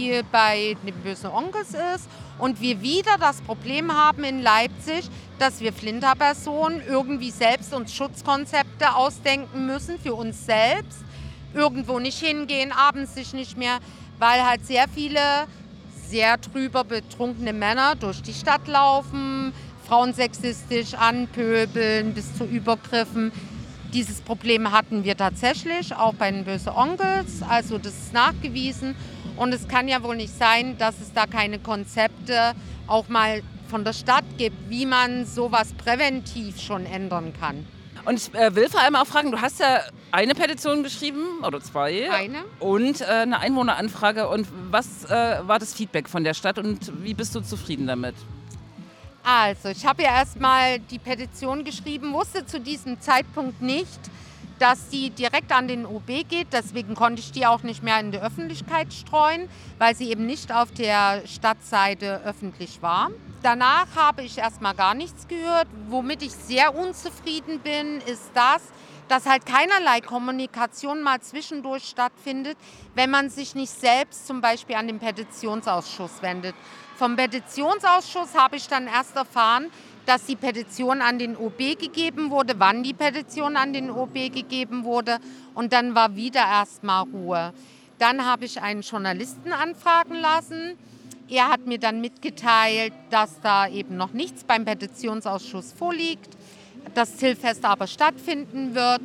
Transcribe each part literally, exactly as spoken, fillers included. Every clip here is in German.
wie bei den bösen Onkels ist und wir wieder das Problem haben in Leipzig, dass wir Flinterpersonen irgendwie selbst uns Schutzkonzepte ausdenken müssen für uns selbst, irgendwo nicht hingehen, abends sich nicht mehr, weil halt sehr viele sehr trüber betrunkene Männer durch die Stadt laufen, Frauen sexistisch anpöbeln bis zu Übergriffen. Dieses Problem hatten wir tatsächlich, auch bei den bösen Onkels, also das ist nachgewiesen. Und es kann ja wohl nicht sein, dass es da keine Konzepte auch mal von der Stadt gibt, wie man sowas präventiv schon ändern kann. Und ich äh, will vor allem auch fragen, du hast ja eine Petition geschrieben, oder zwei. Eine. Und äh, eine Einwohneranfrage. Und was äh, war das Feedback von der Stadt und wie bist du zufrieden damit? Also, ich habe ja erstmal die Petition geschrieben, wusste zu diesem Zeitpunkt nicht, dass die direkt an den O B geht. Deswegen konnte ich die auch nicht mehr in die Öffentlichkeit streuen, weil sie eben nicht auf der Stadtseite öffentlich war. Danach habe ich erstmal gar nichts gehört. Womit ich sehr unzufrieden bin, ist das, dass halt keinerlei Kommunikation mal zwischendurch stattfindet, wenn man sich nicht selbst zum Beispiel an den Petitionsausschuss wendet. Vom Petitionsausschuss habe ich dann erst erfahren, dass die Petition an den O B gegeben wurde, wann die Petition an den O B gegeben wurde. Und dann war wieder erstmal Ruhe. Dann habe ich einen Journalisten anfragen lassen. Er hat mir dann mitgeteilt, dass da eben noch nichts beim Petitionsausschuss vorliegt, das Zillfest aber stattfinden wird.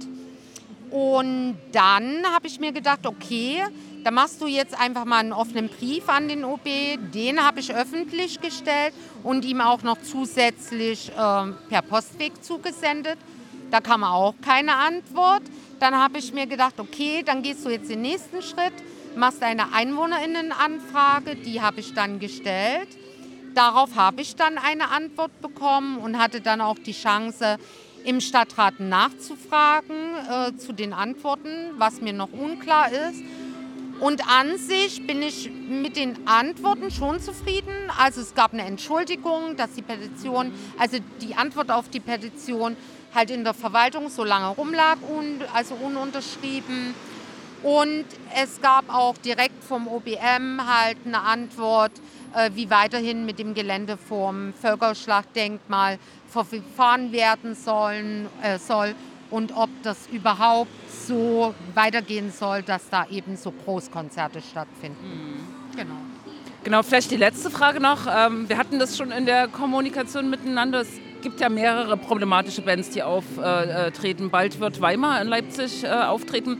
Und dann habe ich mir gedacht, okay, da machst du jetzt einfach mal einen offenen Brief an den O B. Den habe ich öffentlich gestellt und ihm auch noch zusätzlich äh, per Postweg zugesendet. Da kam auch keine Antwort. Dann habe ich mir gedacht, okay, dann gehst du jetzt den nächsten Schritt, machst eine Einwohnerinnenanfrage, die habe ich dann gestellt. Darauf habe ich dann eine Antwort bekommen und hatte dann auch die Chance, im Stadtrat nachzufragen äh, zu den Antworten, was mir noch unklar ist. Und an sich bin ich mit den Antworten schon zufrieden. Also es gab eine Entschuldigung, dass die Petition, also die Antwort auf die Petition halt in der Verwaltung so lange rumlag, un, also ununterschrieben. Und es gab auch direkt vom O B M halt eine Antwort, äh, wie weiterhin mit dem Gelände vom Völkerschlachtdenkmal verfahren werden sollen, äh, soll und ob das überhaupt so weitergehen soll, dass da eben so Großkonzerte stattfinden. Mhm. Genau. Genau, vielleicht die letzte Frage noch. Ähm, wir hatten das schon in der Kommunikation miteinander. Es gibt ja mehrere problematische Bands, die auftreten. Äh, Bald wird Weimar in Leipzig äh, auftreten.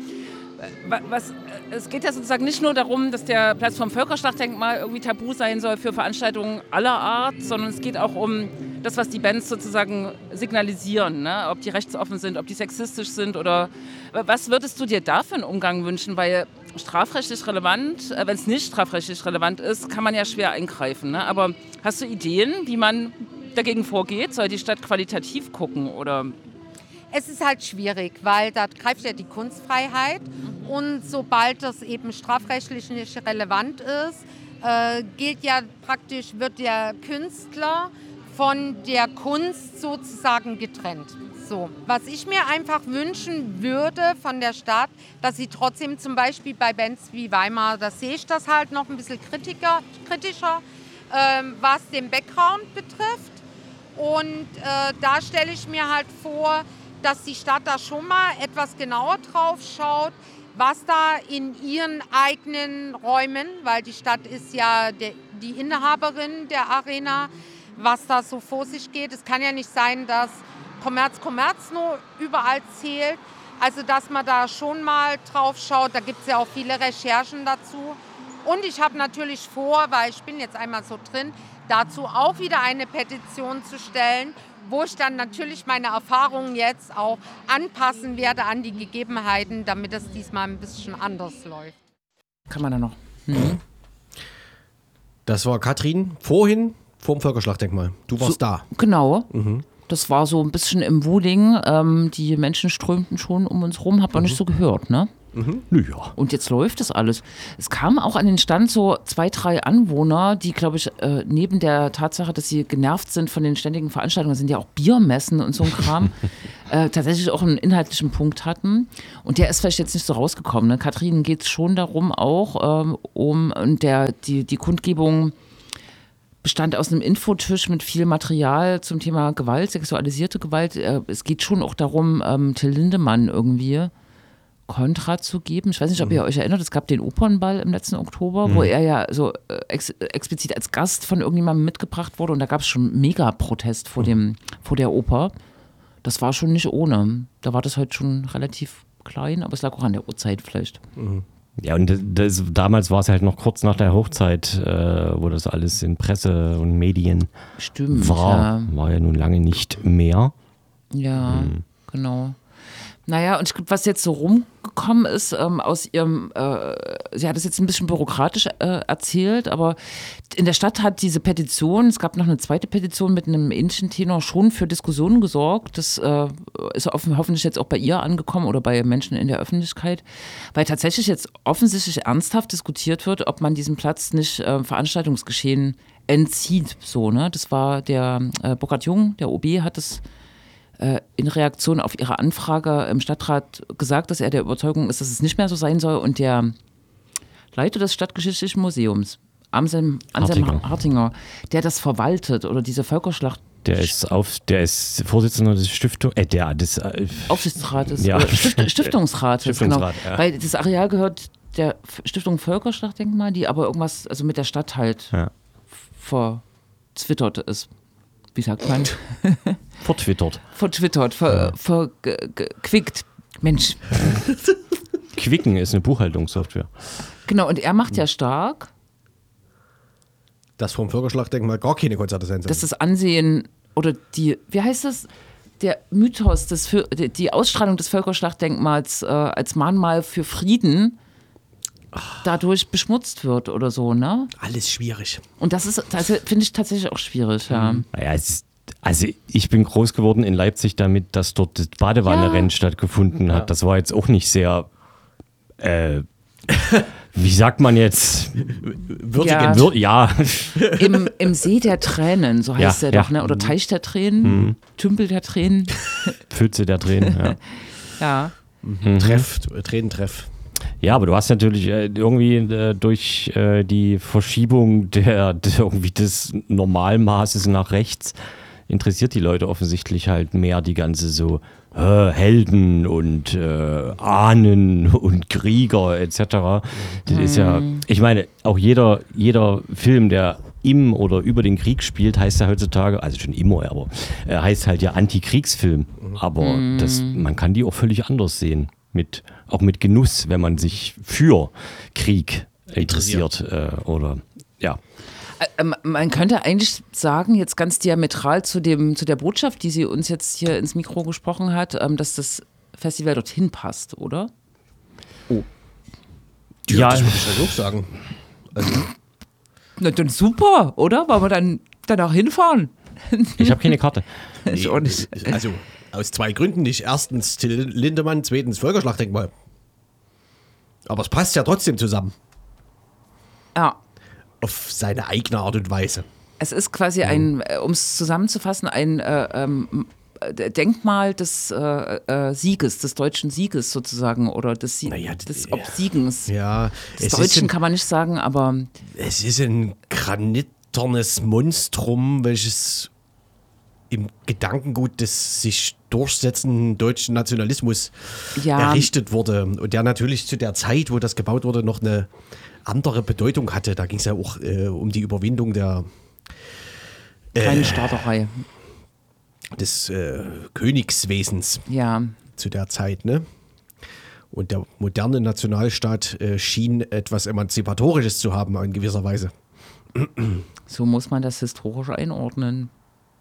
Was, es geht ja sozusagen nicht nur darum, dass der Platz vom Völkerschlachtdenkmal irgendwie tabu sein soll für Veranstaltungen aller Art, sondern es geht auch um das, was die Bands sozusagen signalisieren, ne? Ob die rechtsoffen sind, ob die sexistisch sind oder was würdest du dir da für einen Umgang wünschen? Weil strafrechtlich relevant, wenn es nicht strafrechtlich relevant ist, kann man ja schwer eingreifen. Ne? Aber hast du Ideen, wie man dagegen vorgeht? Soll die Stadt qualitativ gucken oder... Es ist halt schwierig, weil da greift ja die Kunstfreiheit und sobald das eben strafrechtlich nicht relevant ist, äh, gilt ja praktisch, wird der Künstler von der Kunst sozusagen getrennt. So. Was ich mir einfach wünschen würde von der Stadt, dass sie trotzdem zum Beispiel bei Bands wie Weimar, da sehe ich das halt noch ein bisschen kritiker, kritischer, äh, was den Background betrifft. Und äh, da stelle ich mir halt vor, dass die Stadt da schon mal etwas genauer drauf schaut, was da in ihren eigenen Räumen, weil die Stadt ist ja der, die Inhaberin der Arena, was da so vor sich geht. Es kann ja nicht sein, dass Kommerz, Kommerz nur überall zählt. Also dass man da schon mal drauf schaut, da gibt es ja auch viele Recherchen dazu. Und ich habe natürlich vor, weil ich bin jetzt einmal so drin, dazu auch wieder eine Petition zu stellen, wo ich dann natürlich meine Erfahrungen jetzt auch anpassen werde an die Gegebenheiten, damit es diesmal ein bisschen anders läuft. Kann man da noch? Mhm. Das war Katrin vorhin vorm Völkerschlachtdenkmal. Du warst so, da. Genau. Mhm. Das war so ein bisschen im Wuling. Ähm, die Menschen strömten schon um uns rum, hat man mhm. nicht so gehört, ne? Mhm. Ja. Und jetzt läuft das alles. Es kamen auch an den Stand so zwei, drei Anwohner, die, glaube ich, äh, neben der Tatsache, dass sie genervt sind von den ständigen Veranstaltungen, das sind ja auch Biermessen und so ein Kram, äh, tatsächlich auch einen inhaltlichen Punkt hatten. Und der ist vielleicht jetzt nicht so rausgekommen. Ne? Katrin geht es schon darum auch, ähm, um und der, die, die Kundgebung bestand aus einem Infotisch mit viel Material zum Thema Gewalt, sexualisierte Gewalt. Äh, es geht schon auch darum, ähm, Till Lindemann irgendwie Kontra zu geben. Ich weiß nicht, ob ihr euch erinnert, es gab den Opernball im letzten Oktober, mhm. wo er ja so äh, ex explizit als Gast von irgendjemandem mitgebracht wurde und da gab es schon mega Protest vor, dem, vor der Oper. Das war schon nicht ohne. Da war das halt schon relativ klein, aber es lag auch an der Uhrzeit vielleicht. Mhm. Ja, und das, das, damals war es halt noch kurz nach der Hochzeit, äh, wo das alles in Presse und Medien Stimmt, war. Ja. War ja nun lange nicht mehr. Ja, mhm. genau. Naja, und ich glaube, was jetzt so rumgekommen ist ähm, aus ihrem, äh, sie hat es jetzt ein bisschen bürokratisch äh, erzählt, aber in der Stadt hat diese Petition, es gab noch eine zweite Petition mit einem ähnlichen Tenor, schon für Diskussionen gesorgt. Das äh, ist offen, hoffentlich jetzt auch bei ihr angekommen oder bei Menschen in der Öffentlichkeit, weil tatsächlich jetzt offensichtlich ernsthaft diskutiert wird, ob man diesen Platz nicht äh, Veranstaltungsgeschehen entzieht. So, ne? Das war der äh, Burkhard-Jung, der O B, hat das in Reaktion auf ihre Anfrage im Stadtrat gesagt, dass er der Überzeugung ist, dass es nicht mehr so sein soll. Und der Leiter des Stadtgeschichtlichen Museums, Anselm, Anselm Hartinger. Hartinger, der das verwaltet oder diese Völkerschlacht. Der ist auf, der ist Vorsitzender des Stiftung, äh, der des äh, Aufsichtsrates, ja. Stift, Stiftungsrates, Stiftungsrat, genau. Ja. Weil das Areal gehört der Stiftung Völkerschlachtdenkmal, die aber irgendwas, also mit der Stadt halt ja. verzwittert ist. Wie sagt man? Vertwittert. Vertwittert, ver, verquickt. Mensch. Quicken ist eine Buchhaltungssoftware. Genau, und er macht ja stark, dass vom Völkerschlachtdenkmal gar keine Konzerte sein sollen. dass das Ansehen oder die, wie heißt das? Der Mythos, des, die Ausstrahlung des Völkerschlachtdenkmals äh, als Mahnmal für Frieden dadurch beschmutzt wird oder so, ne? Alles schwierig. Und das ist, das finde ich tatsächlich auch schwierig, ja. Naja, es ist, also ich bin groß geworden in Leipzig damit, dass dort das Badewanne-Rennen ja. stattgefunden hat. Das war jetzt auch nicht sehr, äh, wie sagt man jetzt? Würdig ja. Wür ja. Im, Im See der Tränen, so heißt ja, der ja. doch, ne? Oder Teich der Tränen, mhm. Tümpel der Tränen. Pfütze der Tränen, ja. ja. Mhm. Treff, Tränentreff. Ja, aber du hast natürlich äh, irgendwie äh, durch äh, die Verschiebung der, der irgendwie des Normalmaßes nach rechts interessiert die Leute offensichtlich halt mehr die ganze so äh, Helden und äh, Ahnen und Krieger et cetera. Das mhm. ist ja, ich meine, auch jeder, jeder Film, der im oder über den Krieg spielt, heißt ja heutzutage, also schon immer, aber äh, heißt halt ja Antikriegsfilm. Aber mhm. das, man kann die auch völlig anders sehen. Mit, auch mit Genuss, wenn man sich für Krieg interessiert. Äh, oder ja. Man könnte eigentlich sagen, jetzt ganz diametral zu, dem, zu der Botschaft, die sie uns jetzt hier ins Mikro gesprochen hat, dass das Festival dorthin passt, oder? Oh. Ja, ja, das würde ich halt auch sagen. Also. Na dann super, oder? Wollen wir dann danach hinfahren? Ich habe keine Karte. Nee, also aus zwei Gründen nicht. Erstens Till Lindemann, zweitens Völkerschlachtdenkmal. Aber es passt ja trotzdem zusammen. Ja. Auf seine eigene Art und Weise. Es ist quasi ein, um es zusammenzufassen, ein äh, ähm, Denkmal des äh, äh, Sieges, des deutschen Sieges sozusagen oder des, Sie naja, des Obsiegens. Ja, des Deutschen ein, kann man nicht sagen, aber... Es ist ein graniternes Monstrum, welches im Gedankengut des sich durchsetzenden deutschen Nationalismus ja. errichtet wurde. Und der natürlich zu der Zeit, wo das gebaut wurde, noch eine andere Bedeutung hatte. Da ging es ja auch äh, um die Überwindung der kleinen äh, Staaterei. Des äh, Königswesens ja. zu der Zeit. Ne? Und der moderne Nationalstaat äh, schien etwas Emanzipatorisches zu haben in gewisser Weise. So muss man das historisch einordnen.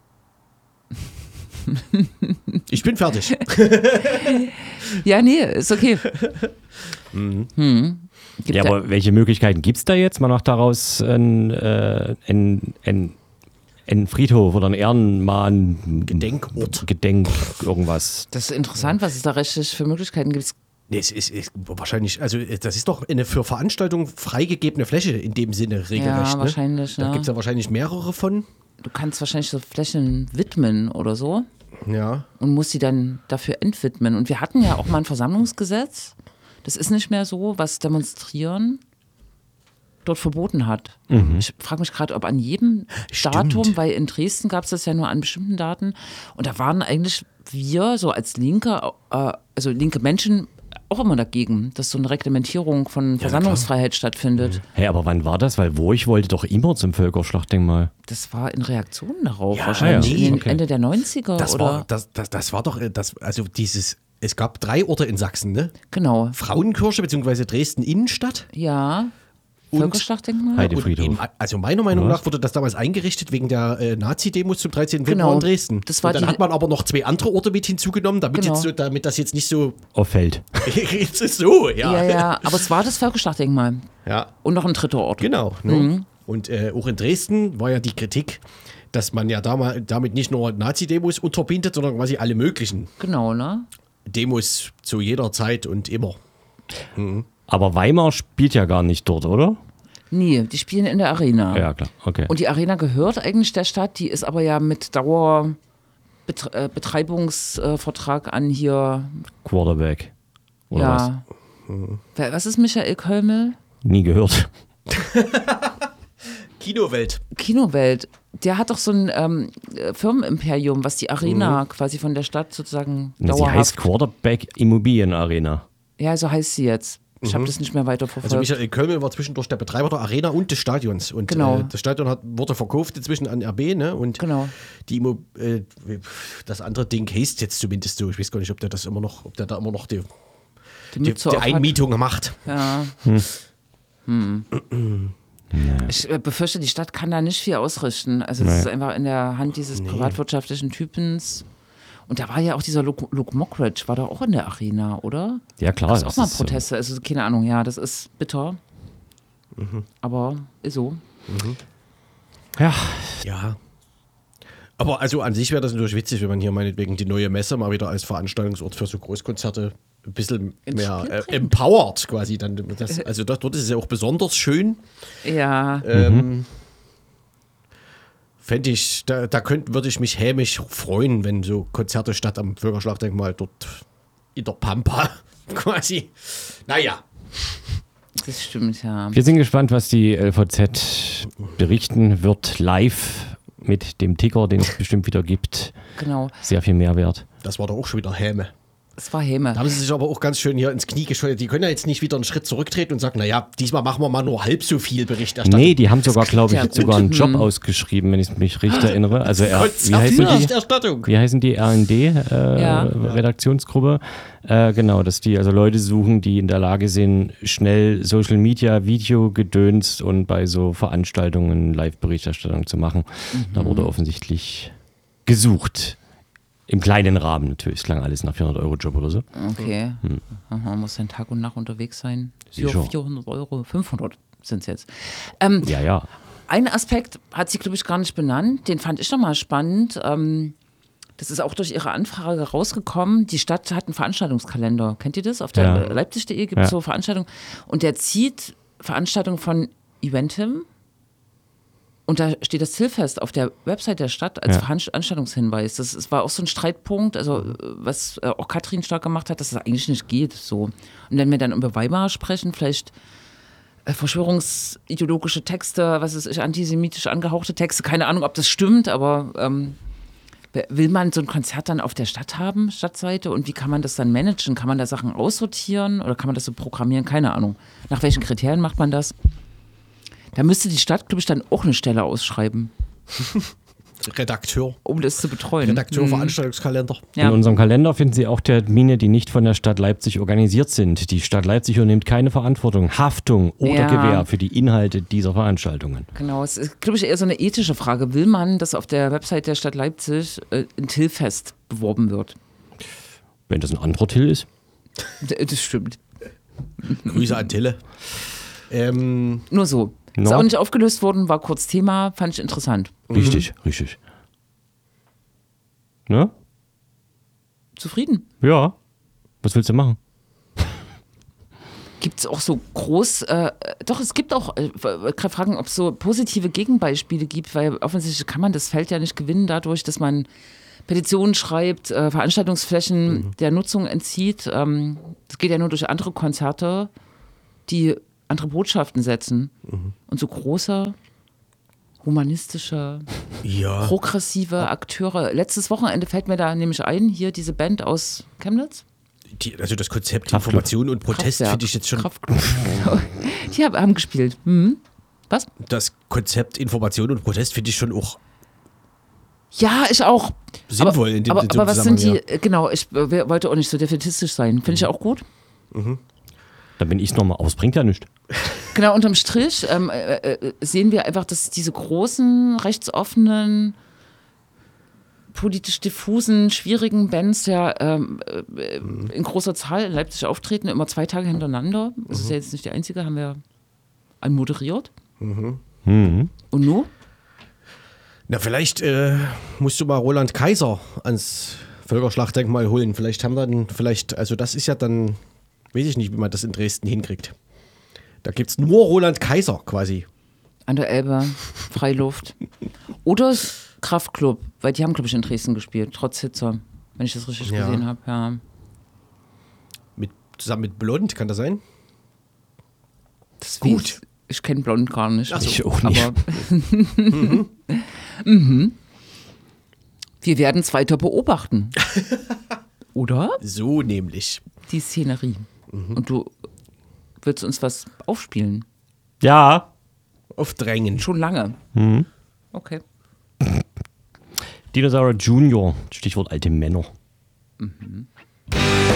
Ich bin fertig. Ja, nee, ist okay. Mhm. Hm. Ja, aber welche Möglichkeiten gibt es da jetzt? Man macht daraus ein, äh, ein, ein, ein Friedhof oder ein Ehrenmann. Gedenkort. Gedenk, irgendwas. Das ist interessant, was es da rechtlich für Möglichkeiten gibt. Es Nee, es ist, ist wahrscheinlich, also das ist doch eine für Veranstaltungen freigegebene Fläche in dem Sinne regelrecht. Ja, wahrscheinlich. Ne? Da Ja. gibt es ja wahrscheinlich mehrere von. Du kannst wahrscheinlich so Flächen widmen oder so Ja. und musst sie dann dafür entwidmen. Und wir hatten ja auch mal ein Versammlungsgesetz. Das ist nicht mehr so, was Demonstrieren dort verboten hat. Mhm. Ich frage mich gerade, ob an jedem Stimmt. Datum, weil in Dresden gab es das ja nur an bestimmten Daten. Und da waren eigentlich wir so als Linke, äh, also linke Menschen, auch immer dagegen, dass so eine Reglementierung von Versammlungsfreiheit stattfindet. Hey, aber wann war das? Weil Wurch wollte doch immer zum Völkerschlachtdenkmal. Das war in Reaktion darauf, Ja, wahrscheinlich nee, in den okay. Ende der neunziger Das oder war, das, das, das war doch, äh, das, also dieses, es gab drei Orte in Sachsen, ne? genau, Frauenkirche bzw. Dresden Innenstadt. ja, Und- Völkerschlachtdenkmal. Heide- Und Friedhof. in, also meiner Meinung Was? nach wurde das damals eingerichtet wegen der äh, Nazi-Demos zum dreizehnten Februar Genau. in Dresden. Das war und dann die- hat man aber noch zwei andere Orte mit hinzugenommen, damit, Genau. jetzt so, damit das jetzt nicht so Auffällt. jetzt ist so, ja. Ja, ja, aber es war das Völkerschlachtdenkmal Ja, und noch ein dritter Ort. genau. Ne? Mhm. Und äh, auch in Dresden war ja die Kritik, dass man ja damals, damit nicht nur Nazi-Demos unterbindet, sondern quasi alle möglichen Genau, ne? Demos zu jeder Zeit und immer. Aber Weimar spielt ja gar nicht dort, oder? Nee, die spielen in der Arena. Ja, klar. Okay. Und die Arena gehört eigentlich der Stadt, die ist aber ja mit Dauerbetreibungsvertrag an hier, Quarterback. Oder was? ja. Wer- Was ist Michael Kölmel? Nie gehört. Kinowelt. Kinowelt. Der hat doch so ein ähm, Firmenimperium, was die Arena quasi von der Stadt sozusagen Na, sie dauerhaft. heißt Quarterback Immobilienarena. Ja, so heißt sie jetzt. Ich habe das nicht mehr weiter verfolgt. Also Michael Kölmel war zwischendurch der Betreiber der Arena und des Stadions. Und Genau. äh, das Stadion hat, wurde verkauft inzwischen an R B, ne? Und Genau. die Immo äh, das andere Ding heißt jetzt zumindest so. Ich weiß gar nicht, ob der das immer noch, ob der da immer noch die, die die, Mütze die auf hat. Einmietung macht. Ja. Hm. Ich äh, befürchte, die Stadt kann da nicht viel ausrichten. Also es Nee. ist einfach in der Hand dieses privatwirtschaftlichen Typens. Und da war ja auch dieser Luke, Luke Mockridge, war doch auch in der Arena, oder? Ja, klar. Da ist auch das mal ist, Proteste. Also keine Ahnung, ja, das ist bitter. Aber ist so. äh, Ja, Ja. Aber also an sich wäre das natürlich witzig, wenn man hier meinetwegen die neue Messe mal wieder als Veranstaltungsort für so Großkonzerte ein bisschen Ins mehr Spiel äh, bringen. empowert quasi. Dann das, also das, dort ist es ja auch besonders schön. Ja, Ähm, Fände ich, da, da könnt, würde ich mich hämisch freuen, wenn so Konzerte statt am Völkerschlachtdenkmal dort in der Pampa quasi. Naja. das stimmt, ja. wir sind gespannt, was die L V Z berichten wird. Live mit dem Ticker, den es bestimmt wieder gibt. Genau. Sehr viel Mehrwert. Das war doch auch schon wieder Häme. Es war Häme. Da haben sie sich aber auch ganz schön hier ins Knie geschuldet. Die können ja jetzt nicht wieder einen Schritt zurücktreten und sagen, naja, diesmal machen wir mal nur halb so viel Berichterstattung. Nee, die haben sogar, glaube ich, ja jetzt gut. sogar einen Job Hm. ausgeschrieben, wenn ich mich richtig erinnere. Also er, wie heißen die? Konzertberichterstattung. Wie heißen die R N Ja. D-Redaktionsgruppe? Äh, genau, dass die also Leute suchen, die in der Lage sind, schnell Social Media, Video gedöns und bei so Veranstaltungen Live-Berichterstattung zu machen. Da wurde offensichtlich gesucht. Im kleinen Rahmen natürlich. Es klang alles nach vierhundert Euro Job oder so. Okay. Aha, man muss dann Tag und Nacht unterwegs sein. Für Sicher. vierhundert Euro, fünfhundert sind es jetzt. Ähm, Ja, ja. Ein Aspekt hat sie, glaube ich, gar nicht benannt. Den fand ich nochmal spannend. Ähm, das ist auch durch ihre Anfrage rausgekommen. Die Stadt hat einen Veranstaltungskalender. Kennt ihr das? Auf der Ja. Leipzig punkt de gibt es Ja. so Veranstaltungen. Und der zieht Veranstaltungen von Eventim. Und da steht das Zillfest auf der Website der Stadt als Ja. Veranstaltungshinweis. Das, das war auch so ein Streitpunkt, also äh, was äh, auch Katrin stark gemacht hat, dass es eigentlich nicht geht. So. Und wenn wir dann über Weimar sprechen, vielleicht äh, verschwörungsideologische Texte, was ist ich, antisemitisch angehauchte Texte, keine Ahnung, ob das stimmt, aber ähm, will man so ein Konzert dann auf der Stadt haben, Stadtseite? Und wie kann man das dann managen? Kann man da Sachen aussortieren oder kann man das so programmieren? Keine Ahnung. Nach welchen Kriterien macht man das? Da müsste die Stadt, glaube ich, dann auch eine Stelle ausschreiben, Redakteur. um das zu betreuen. Redakteur, Mhm. Veranstaltungskalender. Ja. In unserem Kalender finden Sie auch Termine, die nicht von der Stadt Leipzig organisiert sind. Die Stadt Leipzig übernimmt keine Verantwortung, Haftung oder Ja. Gewähr für die Inhalte dieser Veranstaltungen. Genau, es ist, glaube ich, eher so eine ethische Frage. Will man, dass auf der Website der Stadt Leipzig äh, ein Tillfest beworben wird? Wenn das ein anderer Till ist. D- Das stimmt. Grüße an Tille. Ähm, Nur so. Ist No. auch nicht aufgelöst worden, war kurz Thema, fand ich interessant. Richtig, richtig. Ne? Zufrieden? Ja. Was willst du machen? Gibt es auch so groß, äh, doch es gibt auch, ich wollte gerade fragen, ob es so positive Gegenbeispiele gibt, weil offensichtlich kann man das Feld ja nicht gewinnen dadurch, dass man Petitionen schreibt, äh, Veranstaltungsflächen mhm. der Nutzung entzieht. Ähm, das geht ja nur durch andere Konzerte, die andere Botschaften setzen. Mhm. Und so große, humanistische, ja. progressive Akteure. Letztes Wochenende fällt mir da nämlich ein, hier diese Band aus Chemnitz. Die, also das Konzept Information und Protest finde ich jetzt schon... Die haben, haben gespielt. Mhm. Was? Das Konzept Information und Protest finde ich schon auch... Ja, ich auch. Sinnvoll aber, in dem, aber, in dem aber was sind die... Ja. Genau, ich äh, wollte auch nicht so defetistisch sein. Finde ich auch gut. Mhm. Dann bin ich es nochmal aus, bringt ja nichts. Genau, unterm Strich ähm, äh, sehen wir einfach, dass diese großen, rechtsoffenen... politisch diffusen, schwierigen Bands ja ähm, äh, in großer Zahl in Leipzig auftreten, immer zwei Tage hintereinander. Das mhm. ist ja jetzt nicht die einzige, haben wir anmoderiert. Mhm. Mhm. Und nun? Na, vielleicht äh, musst du mal Roland Kaiser ans Völkerschlachtdenkmal holen. Vielleicht haben wir dann, vielleicht, also das ist ja dann, weiß ich nicht, wie man das in Dresden hinkriegt. Da gibt es nur Roland Kaiser quasi. An der Elbe, Freiluft. Oder Kraftklub, weil die haben, glaube ich, in Dresden gespielt, trotz Hitze, wenn ich das richtig ja. gesehen habe. Ja. Mit, zusammen mit Blond, kann das sein? Das ist gut. Ich, ich kenne Blond gar nicht. Ach so. Ich auch nicht. Aber mhm. mhm. Wir werden es weiter beobachten. Oder? So nämlich. Die Szenerie. Mhm. Und du willst uns was aufspielen? Ja. Aufdrängen. Schon lange. Mhm. Okay. Dinosaurier Junior, Stichwort alte Männer. Mhm.